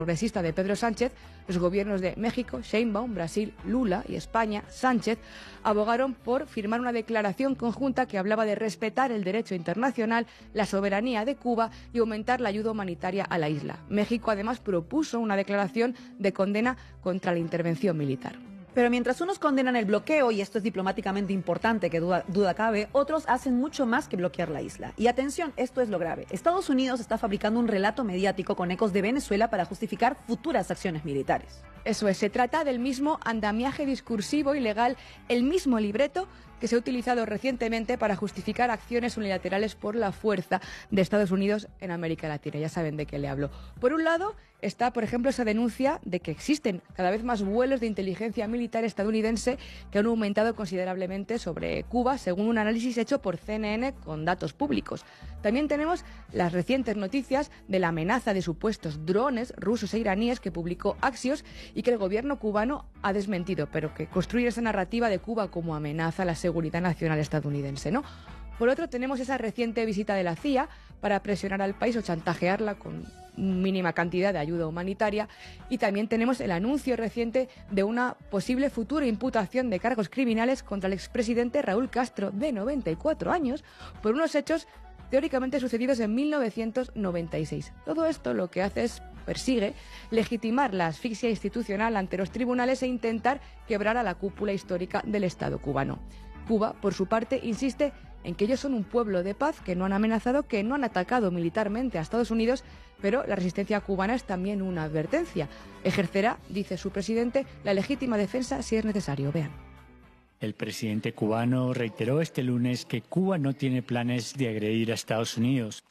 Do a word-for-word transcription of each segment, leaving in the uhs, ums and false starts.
progresista de Pedro Sánchez, los gobiernos de México, Sheinbaum, Brasil, Lula y España, Sánchez, abogaron por firmar una declaración conjunta que hablaba de respetar el derecho internacional, la soberanía de Cuba y aumentar la ayuda humanitaria a la isla. México además propuso una declaración de condena contra la intervención militar. Pero mientras unos condenan el bloqueo, y esto es diplomáticamente importante, que duda, duda cabe, otros hacen mucho más que bloquear la isla. Y atención, esto es lo grave. Estados Unidos está fabricando un relato mediático con ecos de Venezuela para justificar futuras acciones militares. Eso es, se trata del mismo andamiaje discursivo y legal, el mismo libreto que se ha utilizado recientemente para justificar acciones unilaterales por la fuerza de Estados Unidos en América Latina. Ya saben de qué le hablo. Por un lado está, por ejemplo, esa denuncia de que existen cada vez más vuelos de inteligencia militar estadounidense que han aumentado considerablemente sobre Cuba, según un análisis hecho por C N N con datos públicos. También tenemos las recientes noticias de la amenaza de supuestos drones rusos e iraníes que publicó Axios y que el gobierno cubano ha desmentido, pero que construye esa narrativa de Cuba como amenaza a la seguridad nacional estadounidense, ¿no? Por otro, tenemos esa reciente visita de la C I A para presionar al país o chantajearla con mínima cantidad de ayuda humanitaria, y también tenemos el anuncio reciente de una posible futura imputación de cargos criminales contra el expresidente Raúl Castro, de noventa y cuatro años, por unos hechos teóricamente sucedidos en mil novecientos noventa y seis. Todo esto lo que hace es persigue legitimar la asfixia institucional ante los tribunales e intentar quebrar a la cúpula histórica del Estado cubano. Cuba, por su parte, insiste en que ellos son un pueblo de paz, que no han amenazado, que no han atacado militarmente a Estados Unidos, pero la resistencia cubana es también una advertencia. Ejercerá, dice su presidente, la legítima defensa si es necesario. Vean. El presidente cubano reiteró este lunes que Cuba no tiene planes de agredir a Estados Unidos.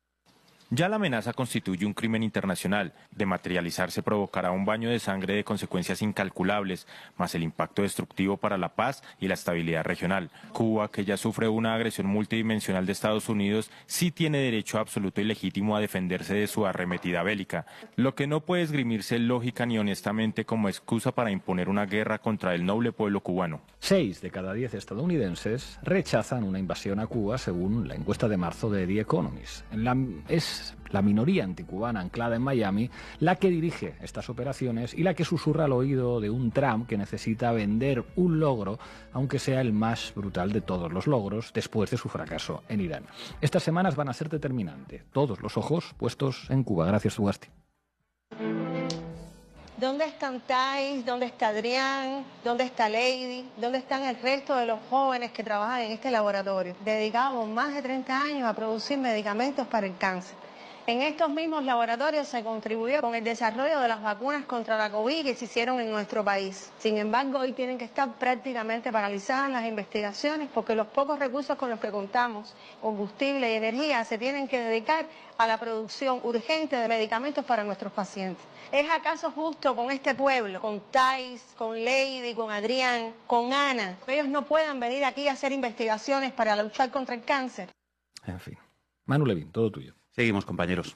Ya la amenaza constituye un crimen internacional. De materializarse provocará un baño de sangre de consecuencias incalculables, más el impacto destructivo para la paz y la estabilidad regional. Cuba, que ya sufre una agresión multidimensional de Estados Unidos, sí tiene derecho absoluto y legítimo a defenderse de su arremetida bélica. Lo que no puede esgrimirse lógica ni honestamente como excusa para imponer una guerra contra el noble pueblo cubano. Seis de cada diez estadounidenses rechazan una invasión a Cuba, según la encuesta de marzo de The Economist. En la, es la minoría anticubana anclada en Miami la que dirige estas operaciones y la que susurra al oído de un Trump que necesita vender un logro, aunque sea el más brutal de todos los logros, después de su fracaso en Irán. Estas semanas van a ser determinantes. Todos los ojos puestos en Cuba. Gracias, Ugasti. ¿Dónde están Thais? ¿Dónde está Adrián? ¿Dónde está Lady? ¿Dónde están el resto de los jóvenes que trabajan en este laboratorio? Dedicamos más de treinta años a producir medicamentos para el cáncer. En estos mismos laboratorios se contribuyó con el desarrollo de las vacunas contra la COVID que se hicieron en nuestro país. Sin embargo, hoy tienen que estar prácticamente paralizadas las investigaciones porque los pocos recursos con los que contamos, combustible y energía, se tienen que dedicar a la producción urgente de medicamentos para nuestros pacientes. ¿Es acaso justo con este pueblo, con Thais, con Lady, con Adrián, con Ana, que ellos no puedan venir aquí a hacer investigaciones para luchar contra el cáncer? En fin. Manu Levín, todo tuyo. Seguimos, compañeros.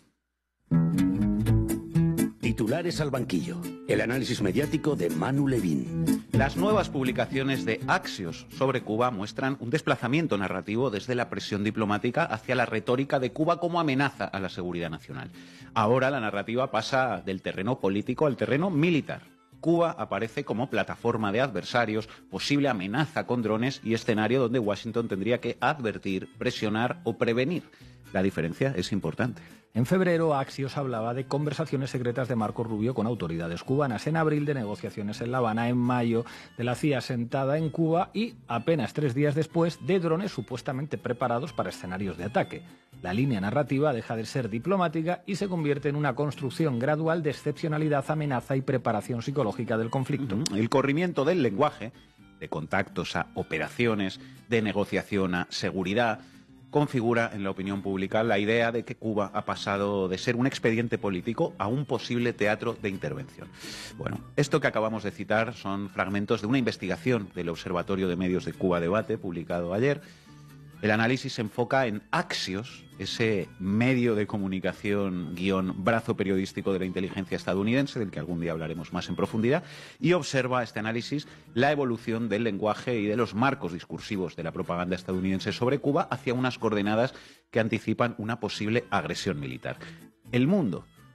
Titulares al banquillo. El análisis mediático de Manu Levín. Las nuevas publicaciones de Axios sobre Cuba muestran un desplazamiento narrativo desde la presión diplomática hacia la retórica de Cuba como amenaza a la seguridad nacional. Ahora la narrativa pasa del terreno político al terreno militar. Cuba aparece como plataforma de adversarios, posible amenaza con drones y escenario donde Washington tendría que advertir, presionar o prevenir. La diferencia es importante. En febrero, Axios hablaba de conversaciones secretas de Marco Rubio con autoridades cubanas. En abril, de negociaciones en La Habana. En mayo, de la C I A sentada en Cuba. Y, apenas tres días después, de drones supuestamente preparados para escenarios de ataque. La línea narrativa deja de ser diplomática y se convierte en una construcción gradual de excepcionalidad, amenaza y preparación psicológica del conflicto. Uh-huh. El corrimiento del lenguaje, de contactos a operaciones, de negociación a seguridad, configura en la opinión pública la idea de que Cuba ha pasado de ser un expediente político a un posible teatro de intervención. Bueno, esto que acabamos de citar son fragmentos de una investigación del Observatorio de Medios de Cuba Debate, publicado ayer. El análisis se enfoca en Axios, ese medio de comunicación guión brazo periodístico de la inteligencia estadounidense, del que algún día hablaremos más en profundidad, y observa este análisis la evolución del lenguaje y de los marcos discursivos de la propaganda estadounidense sobre Cuba hacia unas coordenadas que anticipan una posible agresión militar. El mundo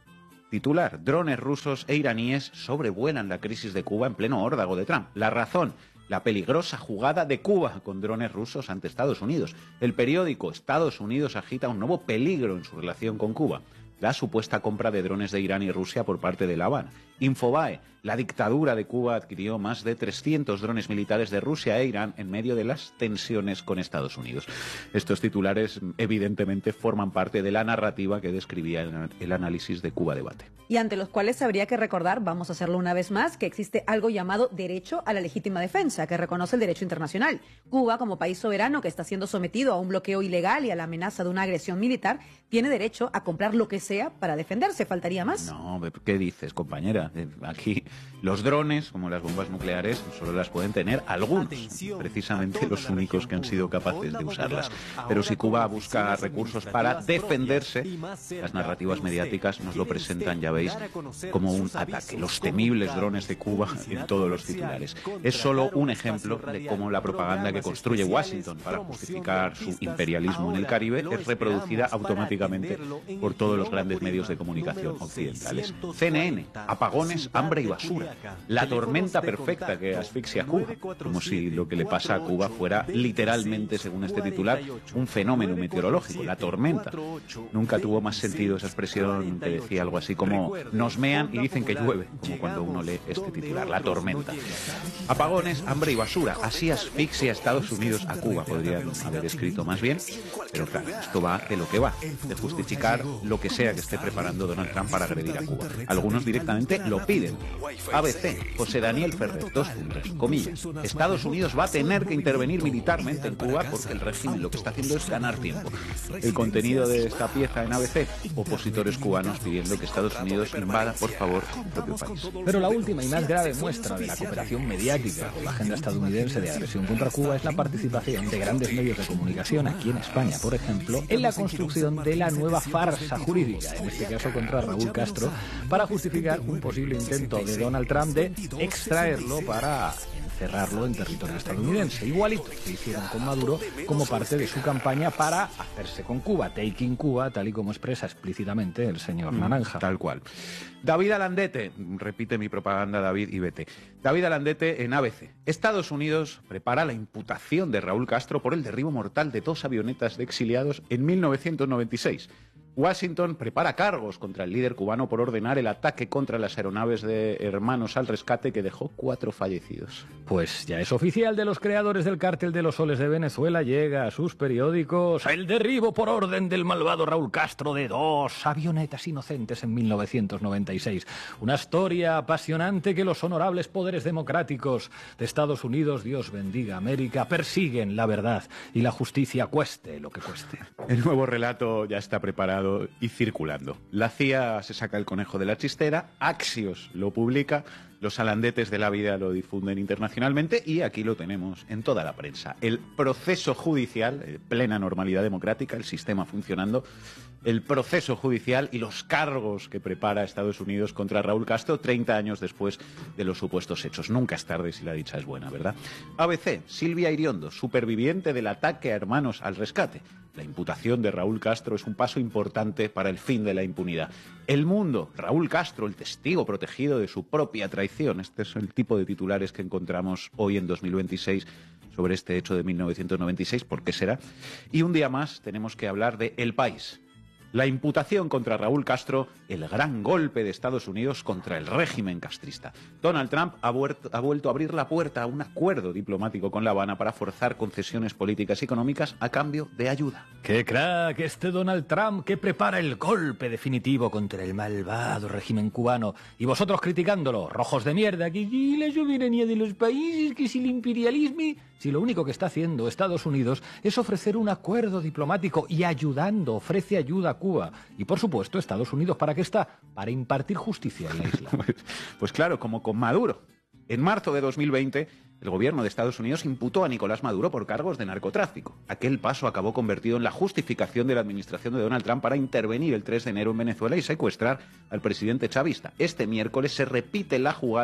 Titular: drones rusos e iraníes sobrevuelan la crisis de Cuba en pleno órdago de Trump. La razón: la peligrosa jugada de Cuba con drones rusos ante Estados Unidos. El periódico Estados Unidos agita un nuevo peligro en su relación con Cuba: la supuesta compra de drones de Irán y Rusia por parte de La Habana. Infobae: la dictadura de Cuba adquirió más de trescientos drones militares de Rusia e Irán en medio de las tensiones con Estados Unidos. Estos titulares evidentemente forman parte de la narrativa que describía el, el análisis de Cuba Debate. Y ante los cuales habría que recordar, vamos a hacerlo una vez más, que existe algo llamado derecho a la legítima defensa, que reconoce el derecho internacional. Cuba, como país soberano que está siendo sometido a un bloqueo ilegal y a la amenaza de una agresión militar, tiene derecho a comprar lo que sea para defenderse. ¿Faltaría más? No, ¿qué dices, compañera? Aquí los drones, como las bombas nucleares, solo las pueden tener algunos, precisamente los únicos que han sido capaces de usarlas. Pero si Cuba busca recursos para defenderse, las narrativas mediáticas nos lo presentan, ya veis, como un ataque. Los temibles drones de Cuba en todos los titulares. Es solo un ejemplo de cómo la propaganda que construye Washington para justificar su imperialismo en el Caribe es reproducida automáticamente por todos los grandes medios de comunicación occidentales. C N N: apagones, hambre y basura. La tormenta perfecta que asfixia a Cuba. Como si lo que le pasa a Cuba fuera literalmente, según este titular, un fenómeno meteorológico. La tormenta. Nunca tuvo más sentido esa expresión que decía algo así como: nos mean y dicen que llueve, como cuando uno lee este titular. La tormenta. Apagones, hambre y basura. Así asfixia a Estados Unidos a Cuba. Podrían haber escrito más bien, pero claro, esto va de lo que va, de justificar lo que sea que esté preparando Donald Trump para agredir a Cuba. Algunos directamente lo piden. A B C: José Daniel Ferrer, dos puntos, comillas: Estados Unidos va a tener que intervenir militarmente en Cuba porque el régimen lo que está haciendo es ganar tiempo. El contenido de esta pieza en A B C: opositores cubanos pidiendo que Estados Unidos invada, por favor, su propio país. Pero la última y más grave muestra de la cooperación mediática con la agenda estadounidense de agresión contra Cuba es la participación de grandes medios de comunicación aquí en España, por ejemplo, en la construcción de la nueva farsa jurídica, en este caso contra Raúl Castro, para justificar un posible intento de Donald Trump de extraerlo para encerrarlo en territorio estadounidense. Igualito que hicieron con Maduro como parte de su campaña para hacerse con Cuba, taking Cuba, tal y como expresa explícitamente el señor Naranja. Tal cual. David Alandete, repite mi propaganda David y vete. David Alandete en A B C: Estados Unidos prepara la imputación de Raúl Castro por el derribo mortal de dos avionetas de exiliados en mil novecientos noventa y seis. Washington prepara cargos contra el líder cubano por ordenar el ataque contra las aeronaves de Hermanos al Rescate que dejó cuatro fallecidos. Pues ya es oficial: de los creadores del cártel de los soles de Venezuela llega a sus periódicos el derribo por orden del malvado Raúl Castro de dos avionetas inocentes en mil novecientos noventa y seis. Una historia apasionante que los honorables poderes democráticos de Estados Unidos, Dios bendiga América, persiguen la verdad y la justicia, cueste lo que cueste. El nuevo relato ya está preparado y circulando. La C I A se saca el conejo de la chistera, Axios lo publica, los alandetes de la vida lo difunden internacionalmente y aquí lo tenemos en toda la prensa. El proceso judicial, eh, plena normalidad democrática, el sistema funcionando, el proceso judicial y los cargos que prepara Estados Unidos contra Raúl Castro treinta años después de los supuestos hechos. Nunca es tarde si la dicha es buena, ¿verdad? A B C: Silvia Iriondo, superviviente del ataque a Hermanos al Rescate. La imputación de Raúl Castro es un paso importante para el fin de la impunidad. El Mundo: Raúl Castro, el testigo protegido de su propia traición. Este es el tipo de titulares que encontramos hoy en dos mil veintiséis sobre este hecho de mil novecientos noventa y seis. ¿Por qué será? Y un día más tenemos que hablar de El País. La imputación contra Raúl Castro, el gran golpe de Estados Unidos contra el régimen castrista. Donald Trump ha, vuelto, ha vuelto a abrir la puerta a un acuerdo diplomático con La Habana para forzar concesiones políticas y económicas a cambio de ayuda. ¡Qué crack este Donald Trump que prepara el golpe definitivo contra el malvado régimen cubano! Y vosotros criticándolo, rojos de mierda, que si la soberanía de los países, que si el imperialismo... Si lo único que está haciendo Estados Unidos es ofrecer un acuerdo diplomático y ayudando, ofrece ayuda a Cuba. Y por supuesto, Estados Unidos, ¿para qué está? Para impartir justicia en la isla. Pues, pues claro, como con Maduro. En marzo de dos mil veinte, el gobierno de Estados Unidos imputó a Nicolás Maduro por cargos de narcotráfico. Aquel paso acabó convertido en la justificación de la administración de Donald Trump para intervenir el tres de enero en Venezuela y secuestrar al presidente chavista. Este miércoles se repite la jugada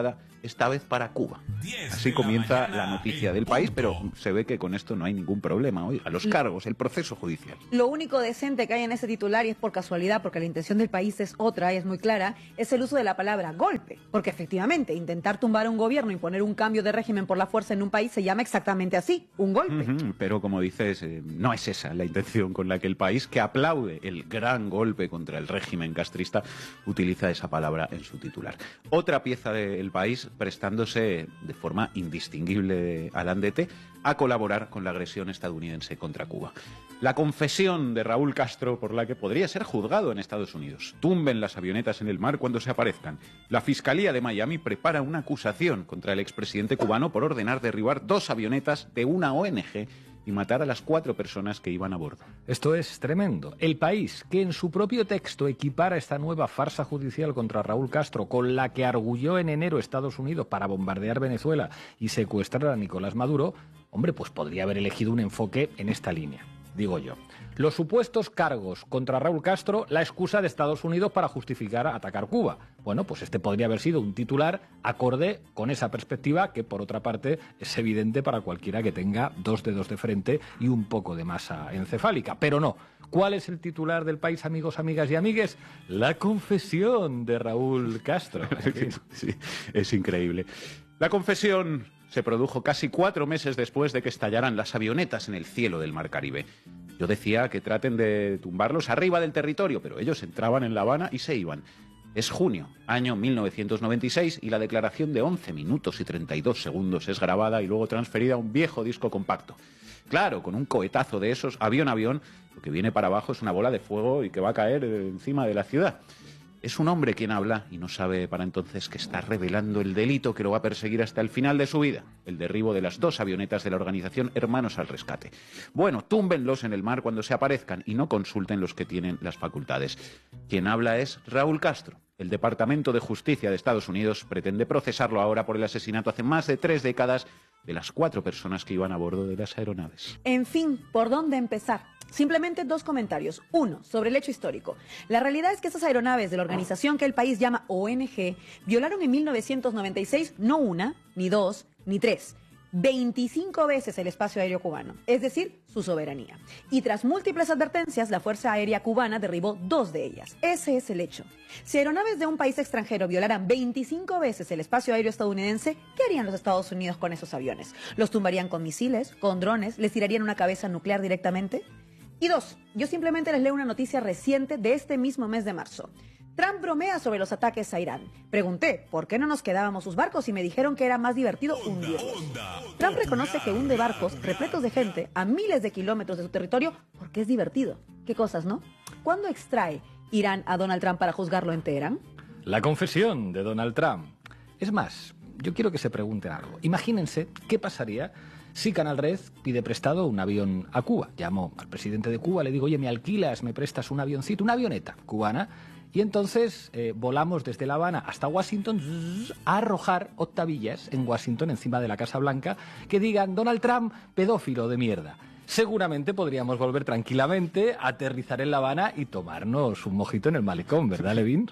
esta vez para Cuba. Así comienza la noticia del país, pero se ve que con esto no hay ningún problema. Oiga, los cargos, el proceso judicial. Lo único decente que hay en ese titular, y es por casualidad, porque la intención del país es otra y es muy clara, es el uso de la palabra golpe. Porque efectivamente, intentar tumbar a un gobierno, imponer un cambio de régimen por la fuerza en un país se llama exactamente así, un golpe. Uh-huh, pero como dices, eh, no es esa la intención con la que el país, que aplaude el gran golpe contra el régimen castrista, utiliza esa palabra en su titular. Otra pieza del país prestándose de forma indistinguible al andete a colaborar con la agresión estadounidense contra Cuba. La confesión de Raúl Castro por la que podría ser juzgado en Estados Unidos. Tumben las avionetas en el mar cuando se aparezcan. La Fiscalía de Miami prepara una acusación contra el expresidente cubano por ordenar derribar dos avionetas de una O N Ge y matar a las cuatro personas que iban a bordo. Esto es tremendo. El país, que en su propio texto equipara esta nueva farsa judicial contra Raúl Castro, con la que argulló en enero Estados Unidos para bombardear Venezuela y secuestrar a Nicolás Maduro, hombre, pues podría haber elegido un enfoque en esta línea, digo yo. Los supuestos cargos contra Raúl Castro, la excusa de Estados Unidos para justificar atacar Cuba. Bueno, pues este podría haber sido un titular acorde con esa perspectiva que, por otra parte, es evidente para cualquiera que tenga dos dedos de frente y un poco de masa encefálica. Pero no. ¿Cuál es el titular del país, amigos, amigas y amigues? La confesión de Raúl Castro. Sí, es increíble. La confesión se produjo casi cuatro meses después de que estallaran las avionetas en el cielo del Mar Caribe. Yo decía que traten de tumbarlos arriba del territorio, pero ellos entraban en La Habana y se iban. Es junio, año mil novecientos noventa y seis, y la declaración de once minutos y treinta y dos segundos es grabada y luego transferida a un viejo disco compacto. Claro, con un cohetazo de esos, avión a avión, lo que viene para abajo es una bola de fuego y que va a caer encima de la ciudad. Es un hombre quien habla y no sabe para entonces que está revelando el delito que lo va a perseguir hasta el final de su vida, el derribo de las dos avionetas de la organización Hermanos al Rescate. Bueno, túmbenlos en el mar cuando se aparezcan y no consulten los que tienen las facultades. Quien habla es Raúl Castro. El Departamento de Justicia de Estados Unidos pretende procesarlo ahora por el asesinato hace más de tres décadas de las cuatro personas que iban a bordo de las aeronaves. En fin, ¿por dónde empezar? Simplemente dos comentarios. Uno, sobre el hecho histórico. La realidad es que esas aeronaves de la organización que el país llama O N Ge violaron en mil novecientos noventa y seis no una, ni dos, ni tres, veinticinco veces el espacio aéreo cubano, es decir, su soberanía. Y tras múltiples advertencias, la Fuerza Aérea Cubana derribó dos de ellas. Ese es el hecho. Si aeronaves de un país extranjero violaran veinticinco veces el espacio aéreo estadounidense, ¿qué harían los Estados Unidos con esos aviones? ¿Los tumbarían con misiles, con drones? ¿Les tirarían una cabeza nuclear directamente? Y dos, yo simplemente les leo una noticia reciente de este mismo mes de marzo. Trump bromea sobre los ataques a Irán. Pregunté, ¿por qué no nos quedábamos sus barcos? Y me dijeron que era más divertido hundirlos. Trump reconoce que hunde barcos repletos de gente a miles de kilómetros de su territorio porque es divertido. Qué cosas, ¿no? ¿Cuándo extrae Irán a Donald Trump para juzgarlo en Teherán? La confesión de Donald Trump. Es más, yo quiero que se pregunten algo. Imagínense qué pasaría si Canal Red pide prestado un avión a Cuba. Llamo al presidente de Cuba, le digo, oye, ¿me alquilas, me prestas un avioncito, una avioneta cubana? Y entonces eh, volamos desde La Habana hasta Washington zzz, a arrojar octavillas en Washington, encima de la Casa Blanca, que digan Donald Trump, pedófilo de mierda. Seguramente podríamos volver tranquilamente, aterrizar en La Habana y tomarnos un mojito en el malecón, ¿verdad, Levin?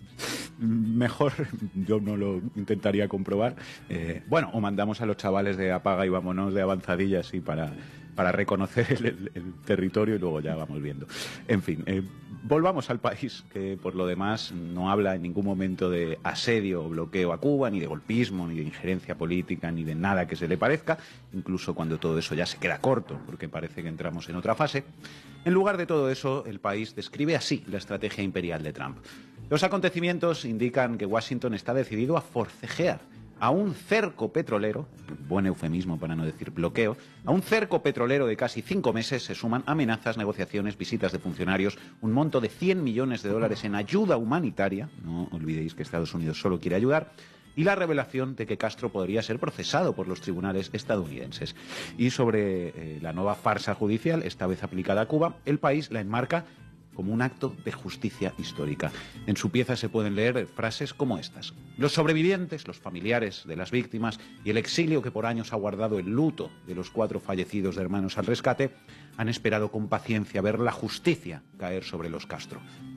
Mejor, yo no lo intentaría comprobar. Eh, bueno, o mandamos a los chavales de apaga y vámonos de avanzadilla así para, para reconocer el, el, el territorio y luego ya vamos viendo. En fin, eh, volvamos al país, que por lo demás no habla en ningún momento de asedio o bloqueo a Cuba, ni de golpismo, ni de injerencia política, ni de nada que se le parezca, incluso cuando todo eso ya se queda corto, porque parece que entramos en otra fase. En lugar de todo eso, el país describe así la estrategia imperial de Trump. Los acontecimientos indican que Washington está decidido a forcejear a un cerco petrolero, buen eufemismo para no decir bloqueo, a un cerco petrolero de casi cinco meses se suman amenazas, negociaciones, visitas de funcionarios, un monto de cien millones de dólares en ayuda humanitaria, no olvidéis que Estados Unidos solo quiere ayudar, y la revelación de que Castro podría ser procesado por los tribunales estadounidenses. Y sobre eh, la nueva farsa judicial, esta vez aplicada a Cuba, el país la enmarca como un acto de justicia histórica. En su pieza se pueden leer frases como estas. Los sobrevivientes, los familiares de las víctimas y el exilio que por años ha guardado el luto de los cuatro fallecidos de Hermanos al Rescate han esperado con paciencia ver la justicia caer sobre los Castro.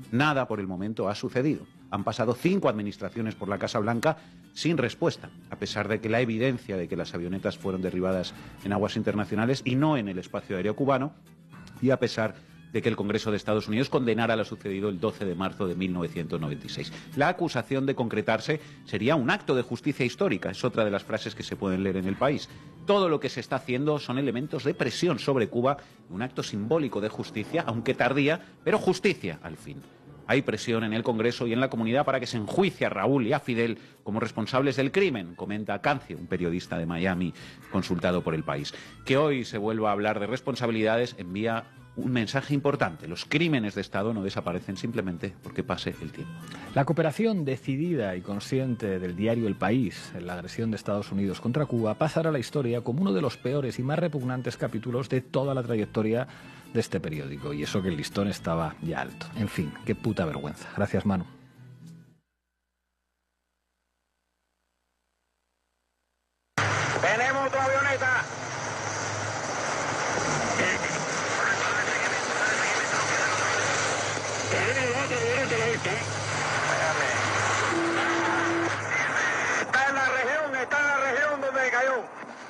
Nada por el momento ha sucedido. Han pasado cinco administraciones por la Casa Blanca sin respuesta, a pesar de que la evidencia de que las avionetas fueron derribadas en aguas internacionales y no en el espacio aéreo cubano, y a pesar de que el Congreso de Estados Unidos condenara lo sucedido el doce de marzo de mil novecientos noventa y seis. La acusación de concretarse sería un acto de justicia histórica, es otra de las frases que se pueden leer en El País. Todo lo que se está haciendo son elementos de presión sobre Cuba, un acto simbólico de justicia, aunque tardía, pero justicia al fin. Hay presión en el Congreso y en la comunidad para que se enjuicie a Raúl y a Fidel como responsables del crimen, comenta Cancio, un periodista de Miami consultado por El País. Que hoy se vuelva a hablar de responsabilidades envía un mensaje importante. Los crímenes de Estado no desaparecen simplemente porque pase el tiempo. La cooperación decidida y consciente del diario El País en la agresión de Estados Unidos contra Cuba pasará a la historia como uno de los peores y más repugnantes capítulos de toda la trayectoria de este periódico. Y eso que el listón estaba ya alto. En fin, qué puta vergüenza. Gracias, Manu. Tenemos otra avioneta. Está en la región, está en la región donde cayó.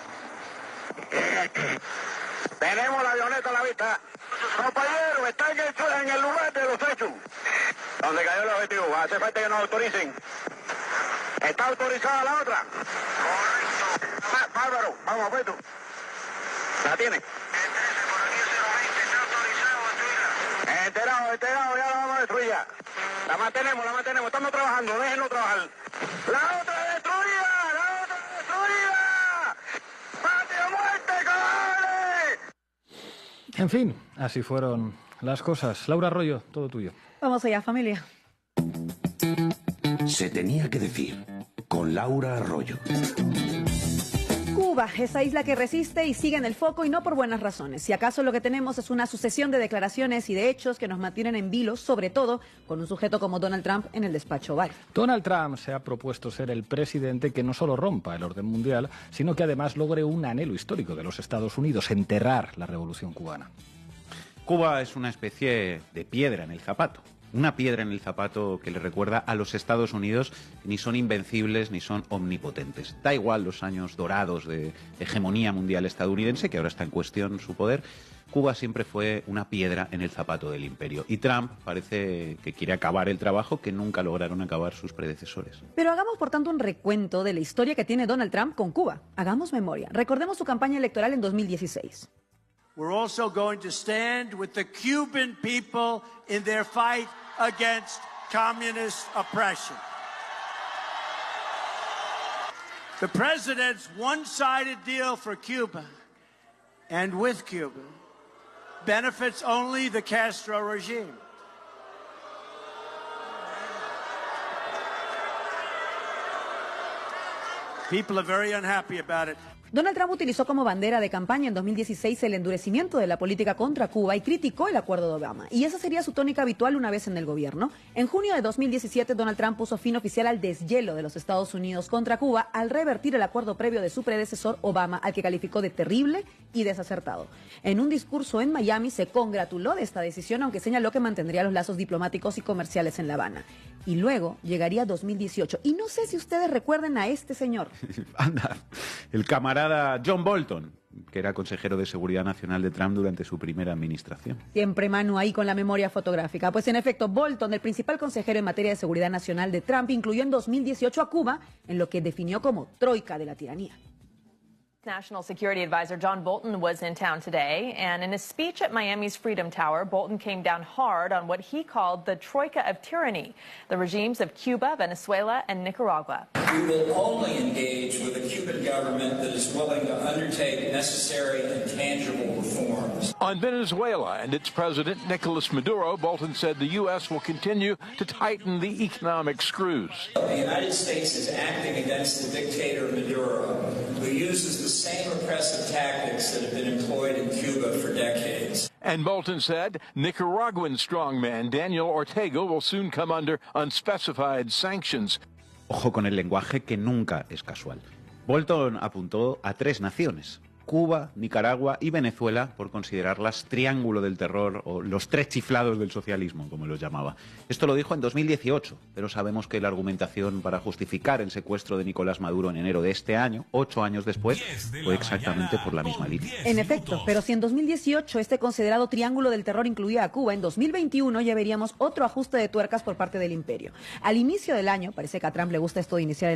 Tenemos la avioneta a la vista. Compañero, está en el, en el lugar de los hechos. Donde cayó el objetivo. Hace falta que nos autoricen. ¿Está autorizada la otra? Correcto. Bárbaro, vamos a ver tú. ¿La tiene? Enterado, enterado, ya la vamos a destruir ya. La mantenemos, la mantenemos, estamos trabajando, déjenlo trabajar. ¡La otra destruida! ¡La otra destruida! ¡Patria muerte, cabrones! En fin, así fueron las cosas. Laura Arroyo, todo tuyo. Vamos allá, familia. Se tenía que decir, con Laura Arroyo. Cuba, esa isla que resiste y sigue en el foco y no por buenas razones. Si acaso lo que tenemos es una sucesión de declaraciones y de hechos que nos mantienen en vilo, sobre todo con un sujeto como Donald Trump en el despacho Oval. Donald Trump se ha propuesto ser el presidente que no solo rompa el orden mundial, sino que además logre un anhelo histórico de los Estados Unidos, enterrar la revolución cubana. Cuba es una especie de piedra en el zapato. Una piedra en el zapato que le recuerda a los Estados Unidos, que ni son invencibles ni son omnipotentes. Da igual los años dorados de hegemonía mundial estadounidense, que ahora está en cuestión su poder. Cuba siempre fue una piedra en el zapato del imperio. Y Trump parece que quiere acabar el trabajo que nunca lograron acabar sus predecesores. Pero hagamos, por tanto, un recuento de la historia que tiene Donald Trump con Cuba. Hagamos memoria. Recordemos su campaña electoral en dos mil dieciséis. We're also going to stand with the Cuban people in their fight against communist oppression. The president's one-sided deal for Cuba and with Cuba benefits only the Castro regime. People are very unhappy about it. Donald Trump utilizó como bandera de campaña en dos mil dieciséis el endurecimiento de la política contra Cuba y criticó el acuerdo de Obama. Y esa sería su tónica habitual una vez en el gobierno. En junio de dos mil diecisiete, Donald Trump puso fin oficial al deshielo de los Estados Unidos contra Cuba al revertir el acuerdo previo de su predecesor Obama, al que calificó de terrible y desacertado. En un discurso en Miami se congratuló de esta decisión, aunque señaló que mantendría los lazos diplomáticos y comerciales en La Habana. Y luego llegaría dos mil dieciocho. Y no sé si ustedes recuerden a este señor. Anda, el camarada John Bolton, que era consejero de Seguridad Nacional de Trump durante su primera administración. Siempre Manu ahí con la memoria fotográfica. Pues en efecto, Bolton, el principal consejero en materia de seguridad nacional de Trump, incluyó en dos mil dieciocho a Cuba en lo que definió como troika de la tiranía. National Security Advisor John Bolton was in town today, and in a speech at Miami's Freedom Tower, Bolton came down hard on what he called the troika of tyranny, the regimes of Cuba, Venezuela, and Nicaragua. We will only engage with a Cuban government that is willing to undertake necessary and tangible reforms. On Venezuela and its president, Nicolas Maduro, Bolton said the U S will continue to tighten the economic screws. The United States is acting against the dictator Maduro, who uses the same oppressive tactics that have been employed in Cuba for decades. And Bolton said Nicaraguan strongman Daniel Ortega will soon come under unspecified sanctions. Ojo con el lenguaje, que nunca es casual. Bolton apuntó a tres naciones: Cuba, Nicaragua y Venezuela por considerarlas triángulo del terror o los tres chiflados del socialismo, como los llamaba. Esto lo dijo en dos mil dieciocho, pero sabemos que la argumentación para justificar el secuestro de Nicolás Maduro en enero de este año, ocho años después, fue exactamente por la misma línea. En efecto, pero si en dos mil dieciocho este considerado triángulo del terror incluía a Cuba, en dos mil veintiuno ya veríamos otro ajuste de tuercas por parte del imperio. Al inicio del año, parece que a Trump le gusta esto de iniciar el